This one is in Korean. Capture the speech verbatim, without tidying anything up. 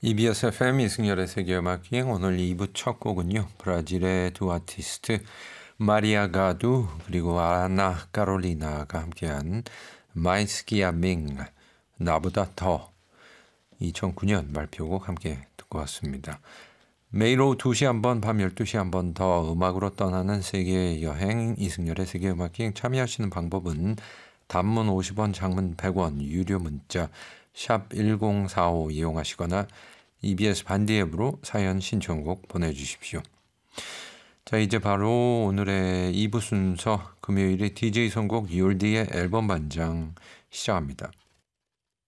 이비에스 에프엠 이승열의 세계음악여행 오늘 이 부 첫 곡은요. 브라질의 두 아티스트 마리아 가두 그리고 아나 카롤리나가 함께한 마이스키아밍 나보다 더 이천구 년 발표곡 함께 듣고 왔습니다. 매일 오후 두 시 한 번, 밤 열두 시 한 번 더 음악으로 떠나는 세계 여행 이승열의 세계음악여행 참여하시는 방법은 단문 오십 원, 장문 백 원, 유료 문자 샵 일공사오 이용하시거나 이비에스 반디 앱으로 사연 신청곡 보내주십시오. 자, 이제 바로 오늘의 이 부 순서 금요일의 디제이 선곡 유올디의 앨범 반장 시작합니다.